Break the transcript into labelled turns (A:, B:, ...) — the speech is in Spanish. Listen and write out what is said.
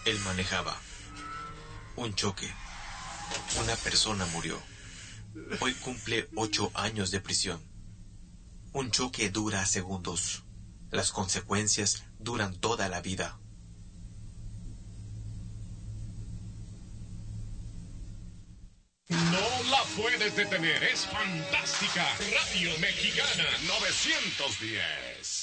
A: Él manejaba. Un choque. Una persona murió. Hoy cumple 8 años de prisión. Un choque dura segundos. Las consecuencias duran toda la vida.
B: No la puedes detener, es fantástica. Radio Mexicana 910.